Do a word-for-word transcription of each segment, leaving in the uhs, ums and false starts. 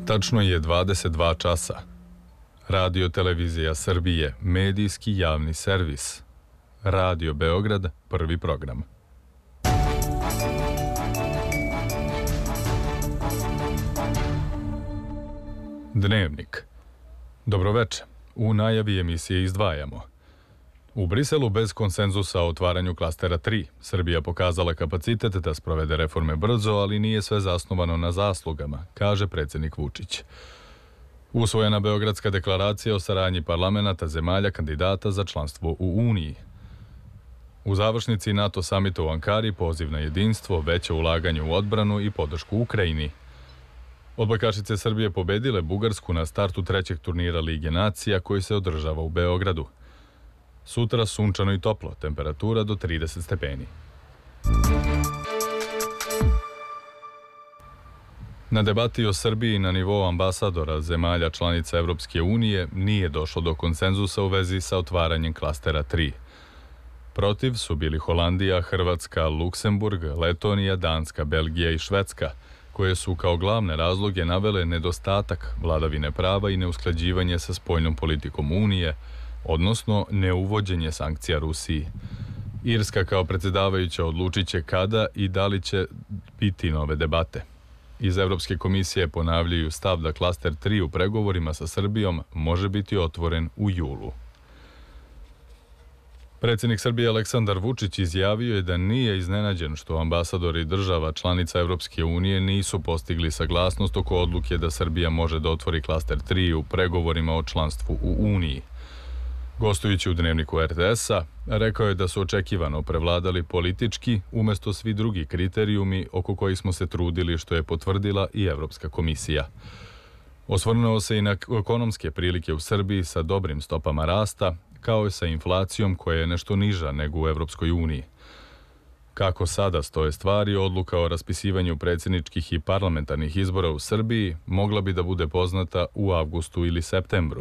Tačno je dvadeset dva časa. Radio Televizija Srbije, medijski javni servis. Radio Beograd, prvi program. Dnevnik. Dobroveče. U najavi emisije izdvajamo. U Briselu bez konsenzusa o otvaranju klastera tri. Srbija pokazala kapacitet da sprovede reforme brzo, ali nije sve zasnovano na zaslugama, kaže predsjednik Vučić. Usvojena Beogradska deklaracija o saradnji parlamenata zemalja kandidata za članstvo u Uniji. U završnici NATO samita u Ankari poziv na jedinstvo, veće ulaganje u odbranu i podršku Ukrajini. Odbojkašice Srbije pobedile Bugarsku na startu trećeg turnira Lige nacija koji se održava u Beogradu. Sutra sunčano i toplo, temperatura do trideset stepeni. Na debati o Srbiji na nivou ambasadora zemalja članica Evropske unije nije došlo do konsenzusa u vezi sa otvaranjem klastera tri. Protiv su bili Holandija, Hrvatska, Luksemburg, Letonija, Danska, Belgija i Švedska, koje su kao glavne razloge navele nedostatak vladavine prava i neusklađivanje sa spoljnom politikom Unije, odnosno neuvođenje sankcija Rusiji. Irska kao predsjedavajuća odlučit će kada i da li će biti nove debate. Iz Evropske komisije ponavljaju stav da klaster tri u pregovorima sa Srbijom može biti otvoren u julu. Predsjednik Srbije Aleksandar Vučić izjavio je da nije iznenađen što ambasadori država članica Evropske unije nisu postigli saglasnost oko odluke da Srbija može da otvori klaster tri u pregovorima o članstvu u Uniji. Gostujući u dnevniku er te es-a, rekao je da su očekivano prevladali politički umjesto svi drugi kriterijumi oko kojih smo se trudili, što je potvrdila i Evropska komisija. Osvrnuo se i na ekonomske prilike u Srbiji sa dobrim stopama rasta, kao i sa inflacijom koja je nešto niža nego u Evropskoj uniji. Kako sada stoje stvari, odluka o raspisivanju predsjedničkih i parlamentarnih izbora u Srbiji mogla bi da bude poznata u avgustu ili septembru,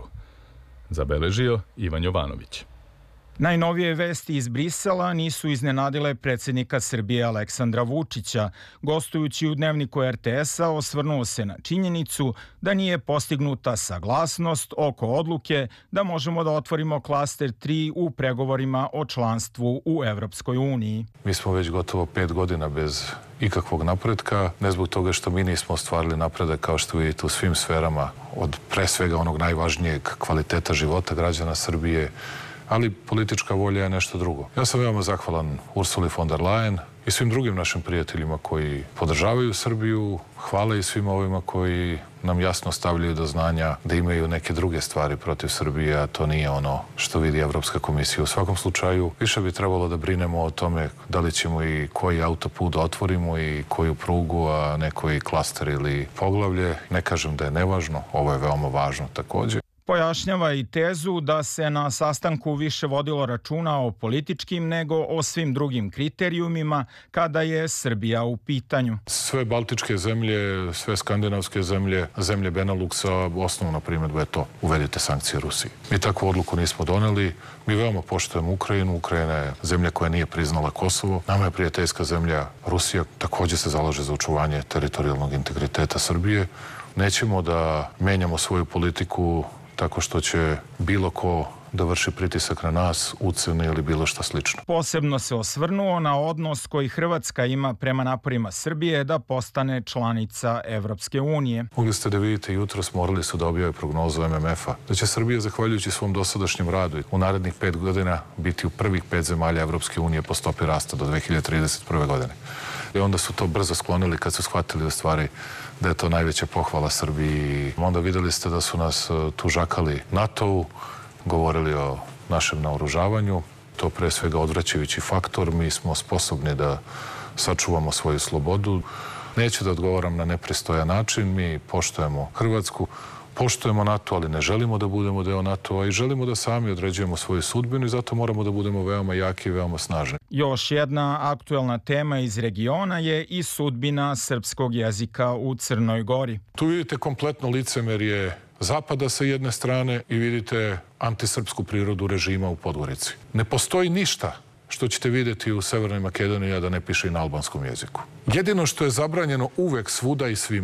zabeležio Ivan Jovanović. Najnovije vesti iz Brisela nisu iznenadile predsjednika Srbije Aleksandra Vučića. Gostujući u dnevniku er te es-a osvrnuo se na činjenicu da nije postignuta saglasnost oko odluke da možemo da otvorimo klaster tri u pregovorima o članstvu u Evropskoj uniji. Mi smo već gotovo pet godina bez ikakvog napretka, ne zbog toga što mi nismo ostvarili napredak kao što vidite u svim sferama, od pre svega onog najvažnijeg kvaliteta života građana Srbije, ali politička volja je nešto drugo. Ja sam veoma zahvalan Ursuli von der Leyen i svim drugim našim prijateljima koji podržavaju Srbiju, hvala i svima ovima koji nam jasno stavljaju do znanja da imaju neke druge stvari protiv Srbije, a to nije ono što vidi Evropska komisija. U svakom slučaju, više bi trebalo da brinemo o tome da li ćemo i koji autoput da otvorimo i koju prugu, a ne koji klaster ili poglavlje. Ne kažem da je nevažno, ovo je veoma važno takođe. Pojašnjava i tezu da se na sastanku više vodilo računa o političkim nego o svim drugim kriterijumima kada je Srbija u pitanju. Sve baltičke zemlje, sve skandinavske zemlje, zemlje Beneluxa, osnovna primjedba je to, uvedite sankcije Rusiji. Mi takvu odluku nismo doneli, mi veoma poštujemo Ukrajinu, Ukrajina je zemlja koja nije priznala Kosovo, nama je prijateljska zemlja Rusija, također se zalaže za očuvanje teritorijalnog integriteta Srbije. Nećemo da menjamo svoju politiku tako što će bilo ko da vrši pritisak na nas, ucene ili bilo šta slično. Posebno se osvrnuo na odnos koji Hrvatska ima prema naporima Srbije da postane članica Evropske unije. Mogli ste da vidite, jutros morali su da objave prognozu em em ef-a, da će Srbija, zahvaljujući svom dosadašnjem radu, u narednih pet godina biti u prvih pet zemalja Evropske unije po stopi rasta do dve hiljade trideset prve. godine. I onda su to brzo sklonili kad su shvatili da stvari da je to najveća pohvala Srbiji. Onda videli ste da su nas tužakali NATO-u, govorili o našem naoružavanju. To pre svega odvraćajući faktor. Mi smo sposobni da sačuvamo svoju slobodu. Neću da odgovaram na nepristojan način. Mi poštujemo Hrvatsku, poštujemo NATO, ali ne želimo da budemo deo NATO-a i želimo da sami određujemo svoju sudbinu i zato moramo da budemo veoma jaki i veoma snažni. Još jedna aktuelna tema iz regiona je i sudbina srpskog jezika u Crnoj Gori. Tu vidite kompletno licemerje Zapada sa jedne strane i vidite antisrpsku prirodu režima u Podgorici. Ne postoji ništa što ćete vidjeti u Severnoj Makedoniji, a da ne piše i na albanskom jeziku. Jedino što je zabranjeno uvek, svuda i svima, to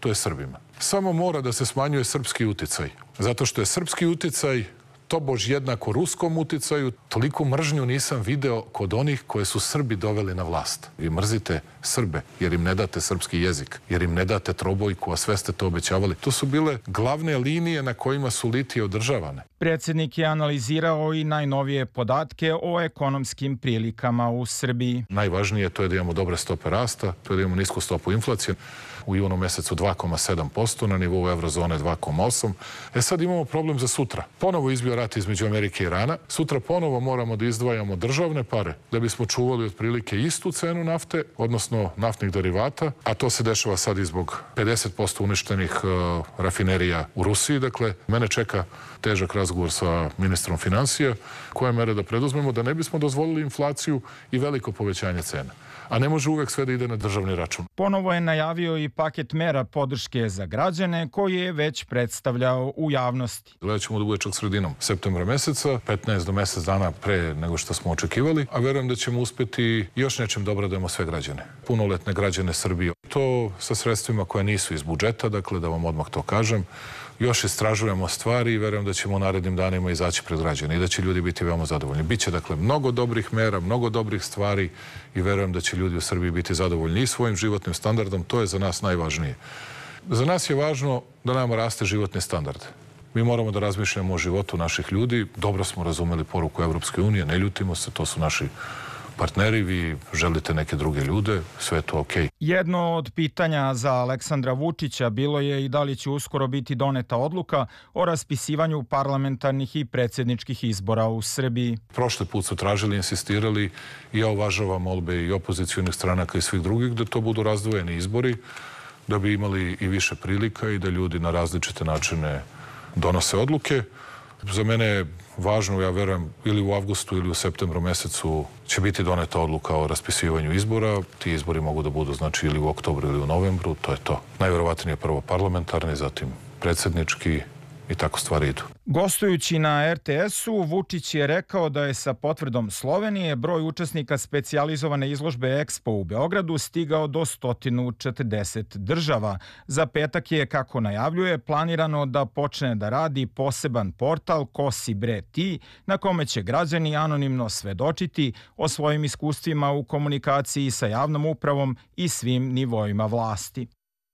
to je Srbima. Samo mora da se smanjuje srpski uticaj. Zato što je srpski uticaj tobož jednako ruskom uticaju. Toliko mržnju nisam video kod onih koje su Srbi doveli na vlast. Vi mrzite Srbe jer im ne date srpski jezik, jer im ne date trobojku, a sve ste to obećavali. To su bile glavne linije na kojima su litije održavane. Predsjednik je analizirao i najnovije podatke o ekonomskim prilikama u Srbiji. Najvažnije to je da imamo dobre stope rasta, to je da imamo nisku stopu inflacije. U junu mesecu dva zarez sedam posto, na nivou eurozone dva zarez osam. E sad imamo problem za sutra. Ponovo izbio rat između Amerike i Irana. Sutra ponovo moramo da izdvajamo državne pare da bismo čuvali otprilike istu cenu nafte, odnosno naftnih derivata, a to se dešava sad i zbog pedeset posto uništenih uh, rafinerija u Rusiji. Dakle, mene čeka težak razgovor sa ministrom finansija, koje mere da preduzmemo da ne bismo dozvolili inflaciju i veliko povećanje cena. A ne može uvek sve da ide na državni račun. Ponovo je najavio i paket mera podrške za građane koji je već predstavljao u javnosti. Gledat ćemo da bude čak sredinom septembra meseca, petnaest do mesec dana pre nego što smo očekivali, a verujem da ćemo uspeti još nečim da obradujemo sve građane. Punoletne građane Srbije. To sa sredstvima koje nisu iz budžeta, dakle da vam odmah to kažem. Još istražujemo stvari i verujem da ćemo u narednim danima izaći pred građane i da će ljudi biti veoma zadovoljni. Biće dakle mnogo dobrih mera, mnogo dobrih stvari i verujem da će ljudi u Srbiji biti zadovoljni i svojim životnim standardom. To je za nas najvažnije. Za nas je važno da nam raste životni standard. Mi moramo da razmišljamo o životu naših ljudi. Dobro smo razumeli poruku Evropske unije, ne ljutimo se, to su naši partneri, vi želite neke druge ljude, sve je to okej. Jedno od pitanja za Aleksandra Vučića bilo je i da li će uskoro biti doneta odluka o raspisivanju parlamentarnih i predsjedničkih izbora u Srbiji. Prošli put su tražili, insistirali i ja uvažavam molbe i opozicionih stranaka i svih drugih da to budu razdvojeni izbori, da bi imali i više prilika i da ljudi na različite načine donose odluke. Za mene je važno, ja verujem, ili u avgustu ili u septembru mesecu će biti doneta odluka o raspisivanju izbora. Ti izbori mogu da budu, znači, ili u oktobru ili u novembru, to je to. Najverovatnije prvo parlamentarni, zatim predsjednički i tako stvari idu. Gostujući na er te esu, Vučić je rekao da je sa potvrdom Slovenije broj učesnika specijalizovane izložbe Expo u Beogradu stigao do sto četrdeset država. Za petak je, kako najavljuje, planirano da počne da radi poseban portal Ko si bre ti, na kome će građani anonimno svedočiti o svojim iskustvima u komunikaciji sa javnom upravom i svim nivoima vlasti.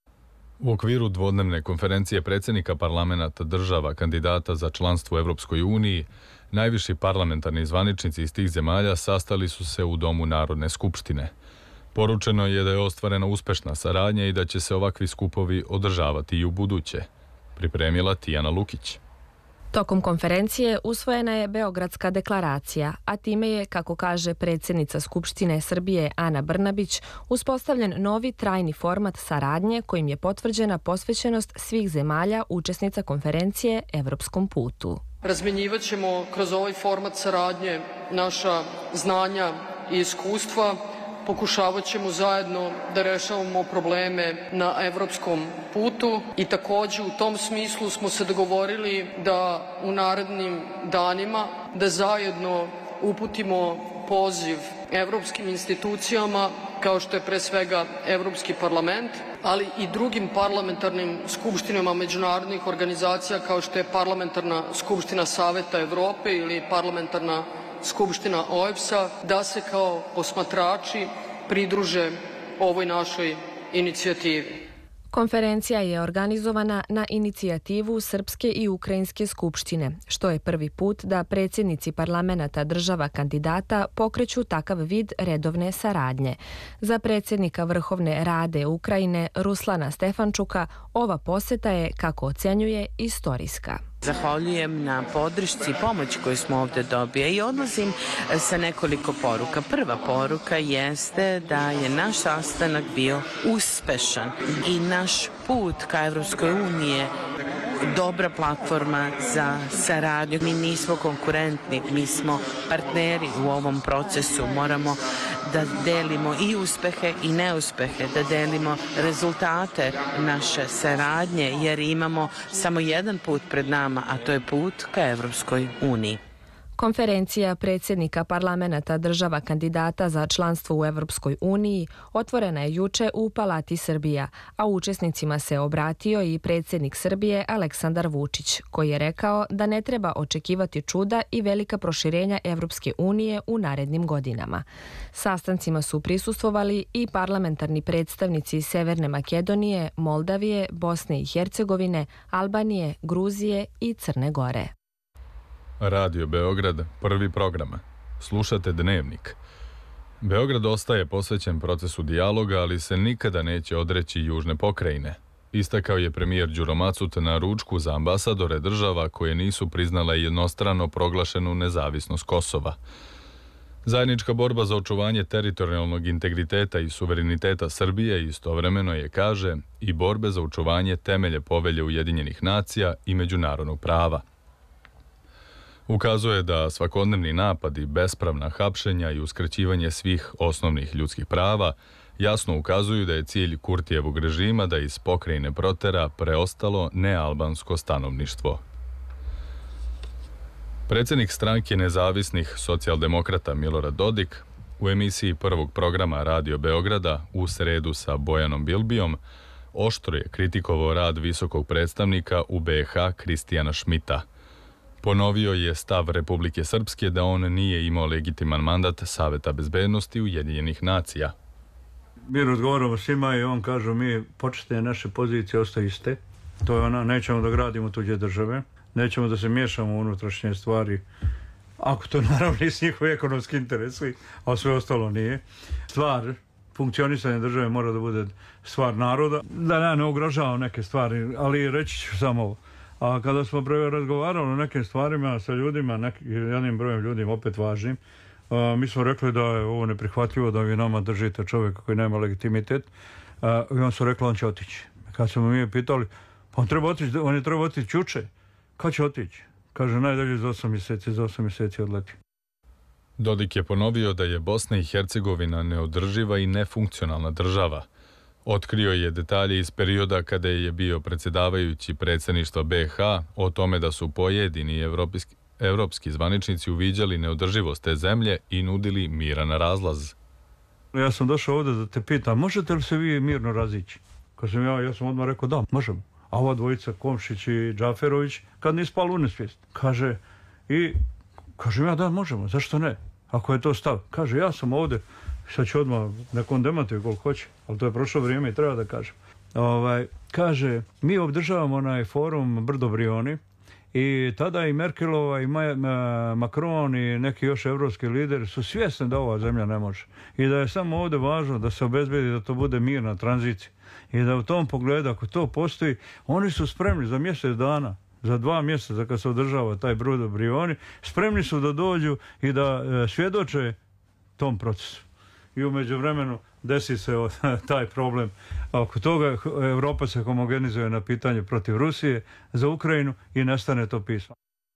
U okviru dvodnevne konferencije predsjednika parlamenta država kandidata za članstvo u Evropskoj uniji, najviši parlamentarni zvaničnici iz tih zemalja sastali su se u Domu Narodne skupštine. Poručeno je da je ostvarena uspešna saradnja i da će se ovakvi skupovi održavati i u buduće, pripremila Tijana Lukić. Tokom konferencije usvojena je Beogradska deklaracija, a time je, kako kaže predsjednica Skupštine Srbije Ana Brnabić, uspostavljen novi trajni format saradnje kojim je potvrđena posvećenost svih zemalja učesnica konferencije Evropskom putu. Razmenjivat ćemo kroz ovaj format saradnje naša znanja i iskustva. Pokušavat ćemo zajedno da rešavamo probleme na evropskom putu i takođe u tom smislu smo se dogovorili da u narednim danima da zajedno uputimo poziv evropskim institucijama kao što je pre svega Evropski parlament, ali i drugim parlamentarnim skupštinama međunarodnih organizacija kao što je Parlamentarna skupština Saveta Evrope ili Parlamentarna Skupština o e b s a, da se kao posmatrači pridruže ovoj našoj inicijativi. Konferencija je organizovana na inicijativu Srpske i Ukrajinske skupštine, što je prvi put da predsjednici parlamenta država kandidata pokreću takav vid redovne saradnje. Za predsjednika Vrhovne Rade Ukrajine Ruslana Stefančuka ova poseta je, kako ocenjuje, istorijska. Zahvaljujem na podršci i pomoći koju smo ovdje dobili i odlazim sa nekoliko poruka. Prva poruka jeste da je naš sastanak bio uspešan i naš put ka Evropskoj uniji dobra platforma za saradnju. Mi nismo konkurentni, mi smo partneri u ovom procesu. Moramo da delimo i uspehe i neuspehe, da delimo rezultate naše saradnje, jer imamo samo jedan put pred nama, a to je put ka Evropskoj uniji. Konferencija predsjednika parlamenata država kandidata za članstvo u Evropskoj uniji otvorena je juče u Palati Srbija, a učesnicima se obratio i predsjednik Srbije Aleksandar Vučić, koji je rekao da ne treba očekivati čuda i velika proširenja Evropske unije u narednim godinama. Sastancima su prisustvovali i parlamentarni predstavnici Severne Makedonije, Moldavije, Bosne i Hercegovine, Albanije, Gruzije i Crne Gore. Radio Beograd, prvi program. Slušate Dnevnik. Beograd ostaje posvećen procesu dijaloga, ali se nikada neće odreći južne pokrajine. Istakao je premijer Đuro Macut na ručku za ambasadore država koje nisu priznale jednostrano proglašenu nezavisnost Kosova. Zajednička borba za očuvanje teritorijalnog integriteta i suvereniteta Srbije istovremeno je, kaže, i borbe za očuvanje temelje Povelje Ujedinjenih nacija i međunarodnog prava. Ukazuje da svakodnevni napadi, bespravna hapšenja i uskraćivanje svih osnovnih ljudskih prava jasno ukazuju da je cilj Kurtijevog režima da iz pokrajine protera preostalo nealbansko stanovništvo. Predsjednik stranke nezavisnih socijaldemokrata Milorad Dodik u emisiji prvog programa Radio Beograda u sredu sa Bojanom Bilbijom oštro je kritikovao rad visokog predstavnika u be ha Kristijana Šmita. Ponovio je stav Republike Srpske da on nije imao legitiman mandat Saveta bezbednosti Ujedinjenih nacija. Mi razgovaramo s njima i on kaže mi početne naše pozicije ostaju iste. To je ona, nećemo da gradimo tuđe države, nećemo da se miješamo u unutrašnje stvari, ako to naravno nisu njihovi ekonomski interesi, a sve ostalo nije. Stvar funkcionisanja države mora da bude stvar naroda, da ja ne ugrožavam neke stvari, ali reći ću samo ovo. A kada smo razgovarali o nekim stvarima sa ljudima, nekim, jednim brojem ljudima, opet važnim, a, mi smo rekli da je ovo neprihvatljivo, da vi nama držite čovjeka koji nema legitimitet. A, I on su rekli, on će otići. Kad smo mi pitali, pa on, treba otići, on je treba otići juče. Kad će otići? Kaže, najdalje za osam mjeseci, za osam mjeseci odleti. Dodik je ponovio da je Bosna i Hercegovina neodrživa i nefunkcionalna država. Otkrio je detalje iz perioda kada je bio predsjedavajući predsjedništva be ha o tome da su pojedini evropski, evropski zvaničnici uviđali neodrživost te zemlje i nudili miran razlaz. Ja sam došao ovdje da te pitam, možete li se vi mirno razići? Kad sam ja, ja sam odmah rekao da, možemo. A ova dvojica, Komšić i Džaferović, kad nije spalo u nesvijest. Kaže, i kažem ja da, možemo, zašto ne? Ako je to stav. Kaže, ja sam ovdje, sad ću odmah nekom demantiju koliko hoće, ali to je prošlo vrijeme i treba da kažem. Ovaj, kaže, mi obdržavamo onaj forum Brdo Brioni i tada i Merkelova i Macron i neki još evropski lideri su svjesni da ova zemlja ne može. I da je samo ovdje važno da se obezbedi da to bude mirna tranzicija. I da u tom pogledu, ako to postoji, oni su spremni za mjesec dana, za dva mjeseca kad se održava taj Brdo Brioni, spremni su da dođu i da e, svjedoče tom procesu. I umeđu vremenu desi se taj problem. Oko toga Evropa se homogenizuje na pitanje protiv Rusije za Ukrajinu i nestane to pismo.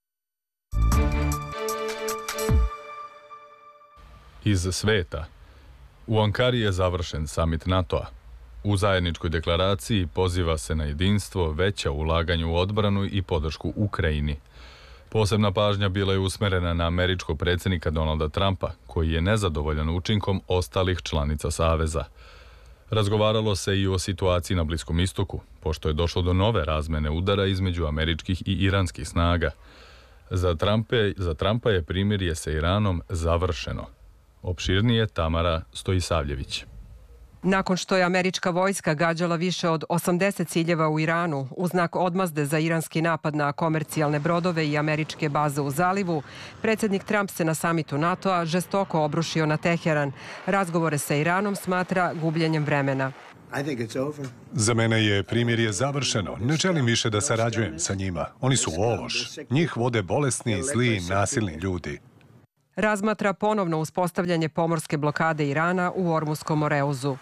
Iz sveta. U Ankari je završen samit NATO-a. U zajedničkoj deklaraciji poziva se na jedinstvo, veća ulaganja u odbranu i podršku Ukrajini. Posebna pažnja bila je usmerena na američkog predsjednika Donalda Trumpa, koji je nezadovoljan učinkom ostalih članica Saveza. Razgovaralo se i o situaciji na Bliskom istoku, pošto je došlo do nove razmene udara između američkih i iranskih snaga. Za, Trumpe, za Trumpa je primirje sa Iranom završeno. Opširnije Tamara Stojisavljević. Nakon što je američka vojska gađala više od osamdeset ciljeva u Iranu u znak odmazde za iranski napad na komercijalne brodove i američke baze u zalivu, predsjednik Trump se na samitu NATO-a žestoko obrušio na Teheran. Razgovore sa Iranom smatra gubljenjem vremena. Za mene je primirje završeno. Ne želim više da sarađujem sa njima. Oni su ološ. Njih vode bolesni, zli, nasilni ljudi. Razmatra ponovno uspostavljanje pomorske blokade Irana u Ormuskom Moreuzu.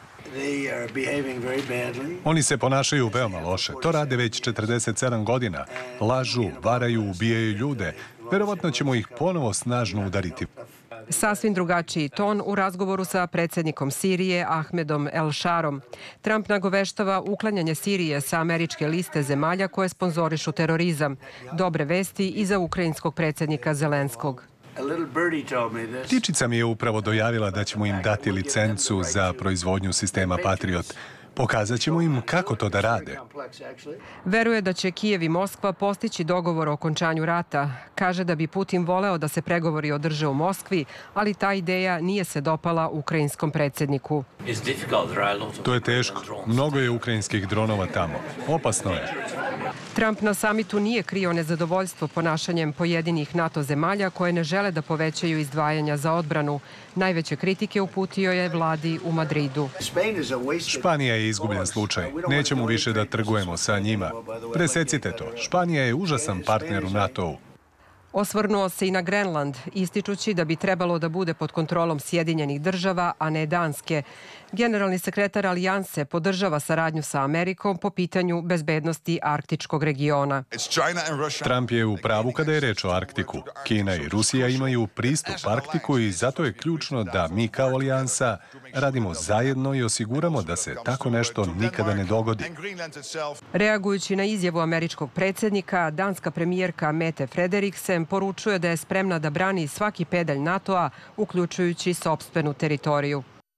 Oni se ponašaju veoma loše. To rade već četrdeset sedam godina. Lažu, varaju, ubijaju ljude. Verovatno ćemo ih ponovo snažno udariti. Sasvim drugačiji ton u razgovoru sa predsjednikom Sirije Ahmedom El-Sharom. Trump nagoveštava uklanjanje Sirije sa američke liste zemalja koje sponzorišu terorizam. Dobre vesti i za ukrajinskog predsjednika Zelenskog. Ptičica mi je upravo dojavila da ćemo im dati licencu za proizvodnju sistema Patriot. Pokazat ćemo im kako to da rade. Veruje da će Kijev i Moskva postići dogovor o okončanju rata. Kaže da bi Putin voleo da se pregovori održe u Moskvi, ali ta ideja nije se dopala ukrajinskom predsjedniku. To je teško. Mnogo je ukrajinskih dronova tamo. Opasno je. Trump na samitu nije krio nezadovoljstvo ponašanjem pojedinih NATO zemalja koje ne žele da povećaju izdvajanja za odbranu. Najveće kritike uputio je vladi u Madridu. Španija je izgubljen slučaj. Nećemo više da trgujemo sa njima. Presecite to. Španija je užasan partner u NATO-u. Osvrnuo se i na Grenland, ističući da bi trebalo da bude pod kontrolom Sjedinjenih država, a ne Danske. Generalni sekretar Alijanse podržava saradnju sa Amerikom po pitanju bezbednosti arktičkog regiona. Trump je u pravu kada je reč o Arktiku. Kina i Rusija imaju pristup Arktiku i zato je ključno da mi kao Alijansa radimo zajedno i osiguramo da se tako nešto nikada ne dogodi. Reagujući na izjavu američkog predsjednika, danska premijerka Mette Frederiksen poručuje da je spremna da brani svaki pedalj NATO-a, uključujući sopstvenu teritoriju.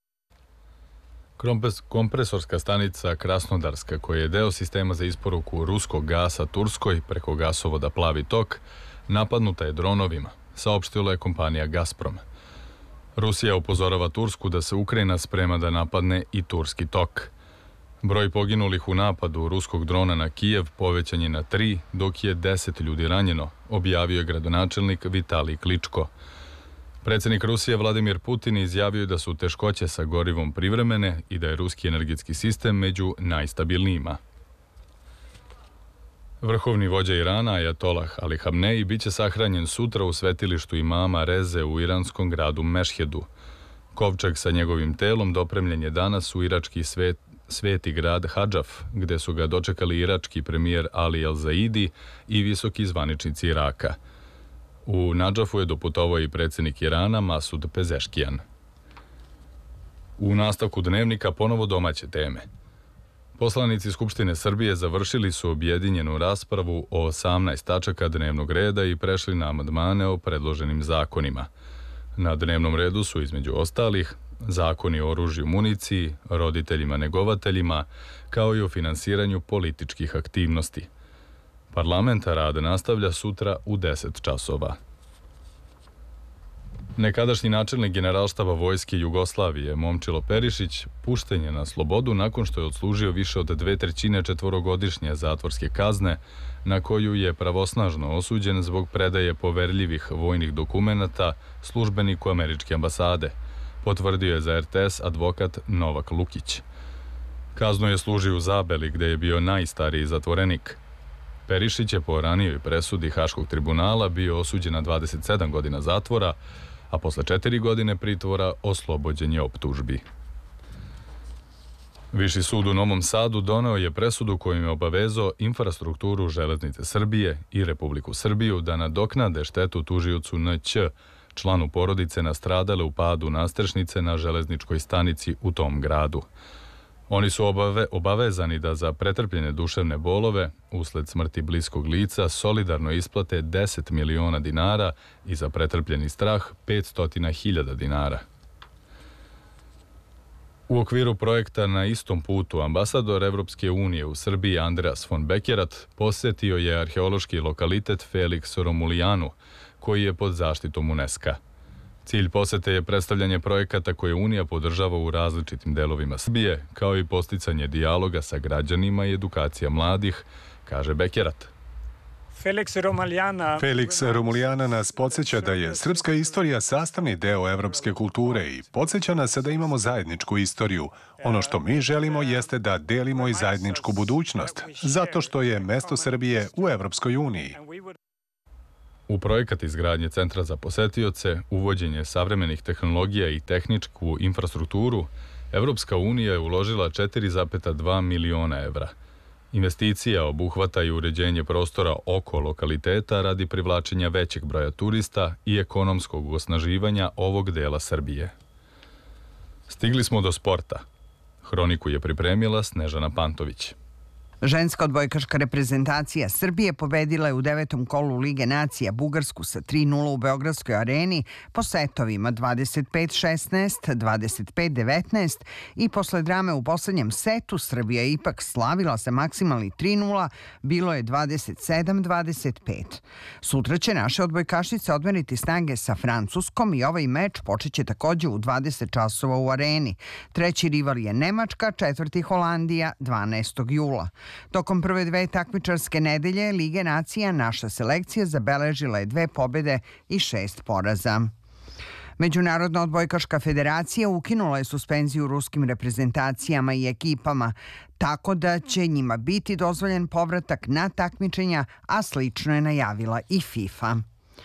Kompresorska stanica Krasnodarska, koja je deo sistema za isporuku ruskog gasa Turskoj preko gasovoda Plavi tok, napadnuta je dronovima, saopštila je kompanija Gazprom. Rusija upozorava Tursku da se Ukrajina sprema da napadne i turski tok. Broj poginulih u napadu ruskog drona na Kijev povećan je na tri, dok je deset ljudi ranjeno, objavio je gradonačelnik Vitalij Kličko. Predsjednik Rusije Vladimir Putin izjavio je da su teškoće sa gorivom privremene i da je ruski energetski sistem među najstabilnijima. Vrhovni vođa Irana, Ajatolah Ali Hamnej, bit će sahranjen sutra u svetilištu imama Reze u iranskom gradu Mešhedu. Kovčeg sa njegovim telom dopremljen je danas u irački svet, sveti grad Hadžaf, gde su ga dočekali irački premijer Ali El-Zaidi i visoki zvaničnici Iraka. U Nadžafu je doputovao i predsjednik Irana Masud Pezeškijan. U nastavku dnevnika ponovo domaće teme. Poslanici Skupštine Srbije završili su objedinjenu raspravu o osamnaest tačaka dnevnog reda i prešli na amandmane o predloženim zakonima. Na dnevnom redu su između ostalih zakoni o oružju, municiji, roditeljima negovateljima, kao i o finansiranju političkih aktivnosti. Parlament rad nastavlja sutra u deset časova. Nekadašnji načelnik Generalštaba Vojske Jugoslavije Momčilo Perišić pušten je na slobodu nakon što je odslužio više od dve trećine četvorogodišnje zatvorske kazne, na koju je pravosnažno osuđen zbog predaje poverljivih vojnih dokumenata službeniku američke ambasade, potvrdio je za er te es advokat Novak Lukić. Kaznu je služio u Zabeli, gde je bio najstariji zatvorenik. Perišić je po ranijoj presudi Haškog tribunala bio osuđen na dvadeset sedam godina zatvora, a posle četiri godine pritvora oslobođen je optužbi. Viši sud u Novom Sadu doneo je presudu kojim je obavezao infrastrukturu Železnice Srbije i Republiku Srbiju da nadoknade štetu tužiocu en će, članu porodice nastradale u padu nastrešnice na železničkoj stanici u tom gradu. Oni su obave, obavezani da za pretrpljene duševne bolove usled smrti bliskog lica solidarno isplate deset miliona dinara i za pretrpljeni strah petsto hiljada dinara. U okviru projekta Na istom putu ambasador Evropske unije u Srbiji Andreas von Bekerat posjetio je arheološki lokalitet Felix Romulijanu, koji je pod zaštitom UNESCO. Cilj posete je predstavljanje projekata koje Unija podržava u različitim delovima Srbije, kao i posticanje dijaloga sa građanima i edukacija mladih, kaže Bekerat. Felix Romulijana... Felix Romulijana nas podsjeća da je srpska istorija sastavni deo evropske kulture i podsjeća nas da imamo zajedničku istoriju. Ono što mi želimo jeste da delimo i zajedničku budućnost, zato što je mesto Srbije u Evropskoj uniji. U projekat izgradnje centra za posetioce, uvođenje savremenih tehnologija i tehničku infrastrukturu, Evropska unija je uložila četiri zarez dva miliona evra. Investicija obuhvata i uređenje prostora oko lokaliteta radi privlačenja većeg broja turista i ekonomskog osnaživanja ovog dela Srbije. Stigli smo do sporta. Hroniku je pripremila Snežana Pantović. Ženska odbojkaška reprezentacija Srbije pobedila je u devetom kolu Lige nacija Bugarsku sa tri nula u Beogradskoj areni po setovima dvadeset pet šesnaest, dvadeset pet devetnaest i posle drame u poslednjem setu Srbija je ipak slavila sa maksimalni tri nula, bilo je dvadeset sedam dvadeset pet. Sutra će naše odbojkašice odmeriti snage sa Francuskom i ovaj meč počeće takođe u dvadeset časova u areni. Treći rival je Nemačka, četvrti Holandija dvanaestog jula. Tokom prve dve takmičarske nedelje Lige nacija naša selekcija zabeležila je dve pobede i šest poraza. Međunarodna odbojkaška federacija ukinula je suspenziju ruskim reprezentacijama i ekipama, tako da će njima biti dozvoljen povratak na takmičenja, a slično je najavila i FIFA.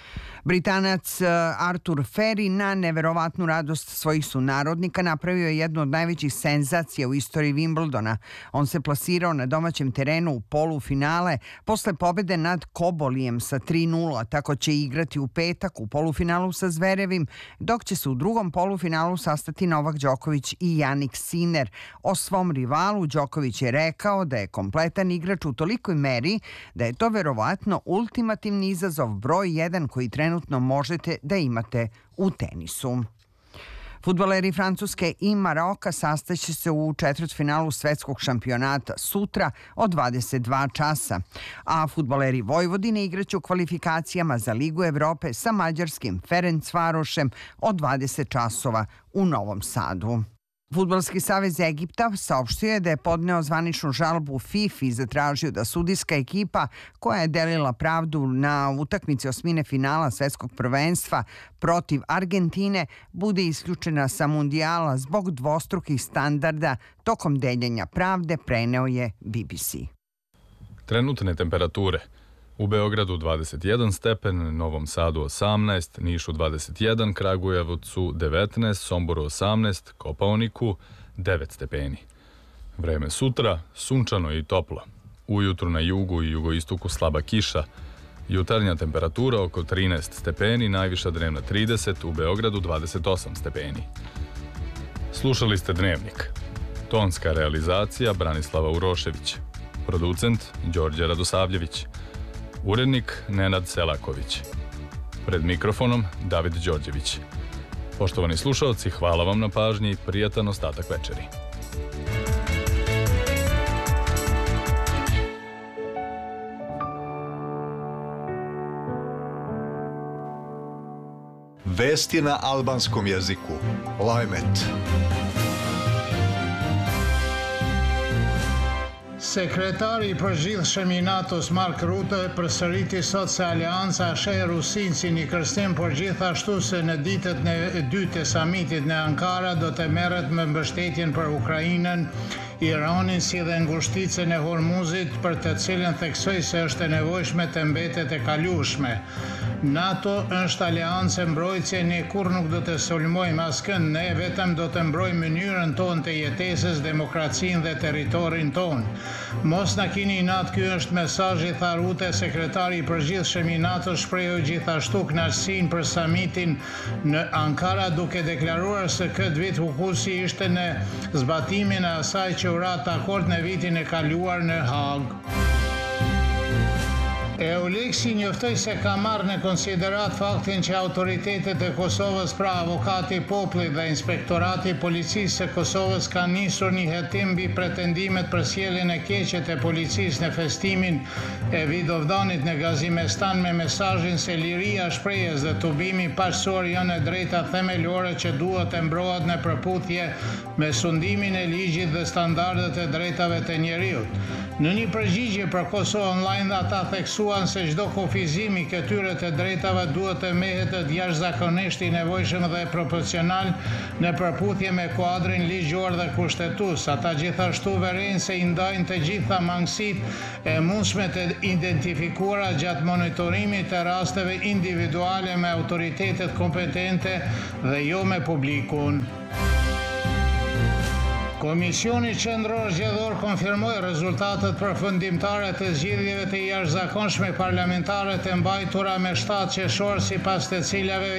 Britanac Artur Ferry na neverovatnu radost svojih sunarodnika napravio je jednu od najvećih senzacija u istoriji Wimbledona. On se plasirao na domaćem terenu u polufinale posle pobede nad Kobolijem sa tri nula, tako će igrati u petak u polufinalu sa Zverevim, dok će se u drugom polufinalu sastati Novak Đoković i Jannik Sinner. O svom rivalu Đoković je rekao da je kompletan igrač u tolikoj meri da je to verovatno ultimativni izazov broj jedan koji trenutno trenutno možete da imate u tenisu. Fudbaleri Francuske i Maroka sastaće se u četvrtfinalu svetskog šampionata sutra od dvadeset dva časa, a fudbaleri Vojvodine igraće u kvalifikacijama za Ligu Evrope sa mađarskim Ferencvarošem od dvadeset časova u Novom Sadu. Fudbalski savez Egipta saopštio je da je podneo zvaničnu žalbu FIFA i zatražio da sudijska ekipa koja je delila pravdu na utakmici osmine finala svetskog prvenstva protiv Argentine bude isključena sa mundijala zbog dvostrukih standarda tokom deljenja pravde, preneo je B B C. Trenutne temperature: u Beogradu dvadeset jedan stepen, Novom Sadu osamnaest, Nišu dvadeset jedan, Kragujevcu devetnaest, Somboru osamnaest, Kopaoniku devet stepeni. Vreme sutra sunčano i toplo. Ujutru na jugu i jugoistoku slaba kiša. Jutarnja temperatura oko trinaest stepeni, najviša dnevna trideset, u Beogradu dvadeset osam stepeni. Slušali ste Dnevnik. Tonska realizacija Branislava Urošević. Producent Đorđe Radosavljević. Urednik Nenad Selaković. Pred mikrofonom David Đorđević. Poštovani slušalci, hvala vam na pažnji i prijatan ostatak večeri. Vesti na albanskom jeziku. Lajmet. Sekretari i përgjithshëm i NATO-s Mark Rutte përsëriti sot se Aleanca sheh Rusinë si një kërcënim, por gjithashtu se në ditët e dytë të samitit në Ankara do të merret me mbështetjen për Ukrainën, Iranin si dhe ngushticën e Hormuzit, për të cilën theksoi se është e nevojshme të mbetet e kalueshme. NATO është aleancë mbrojtëse, ne kur nuk do të sulmojmë askënd, ne vetëm do të mbrojmë mënyrën tonë të jetesës, demokracinë dhe territorin tonë. Mos na kini inat, ky është mesazhi, tha Rutte. Sekretari i përgjithshëm i NATO shprehoi gjithashtu kënaqësinë për samitin në Ankara, duke deklaruar se këtë vit fokusi ishte në zbatimin e asaj që u ra dakord në vitin e kaluar në Hag. Eulexi njoftoi se ka marrë në konsiderat faktin që autoritetet e Kosovës, pra avokati i popullit dhe inspektorati i policisë së Kosovës, kanë nisur një hetim mbi pretendimet për sjelljen e keqe të policisë në festimin e Vidovdanit në Gazimestan me mesazhin se liria shprehjes dhe tubimi paqësor janë e drejta themelore që duhet të mbrohet në përputhje me sundimin e ligjit dhe standardet e drejtave të njeriut. Në një përgjigje për Kosovë Online, ata theksuan se çdo kufizim i këtyre të drejtave duhet të mehet jashtëzakonisht i nevojshëm dhe proporcional në përputhje me kuadrin ligjor dhe kushtetues. Ata gjithashtu verejnë se i ndajnë të gjitha mangësitë e mundshme të identifikuara gjatë monitorimit të rasteve individuale me autoritetet kompetente dhe jo me publikun. Komisioni Qendror Zgjedhor konfirmoi rezultatet përfundimtare të zgjedhjeve të jashtëzakonshme parlamentare të mbajtura me shtatë qershor, sipas të cilave